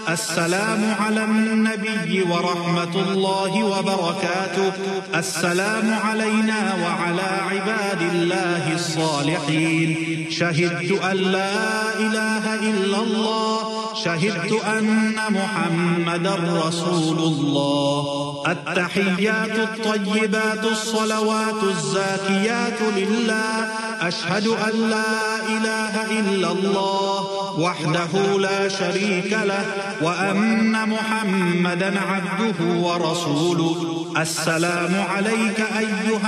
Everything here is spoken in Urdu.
السلام على النبي ورحمة الله وبركاته. السلام علينا وعلى عباد الله الصالحين. شهدت أن لا إله إلا الله. شهدت أن محمدا رسول الله. التحيات الطيبات الصلوات الزاكيات لله. أشهد أن لا إله إلا الله وحده لا شريك له وأن محمدا عبده ورسوله. السلام عليك أيها